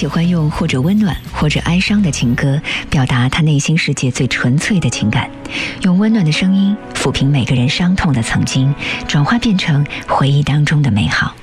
喜欢用或者温暖或者哀伤的情歌表达他内心世界最纯粹的情感，用温暖的声音抚平每个人伤痛的曾经，转化变成回忆当中的美好。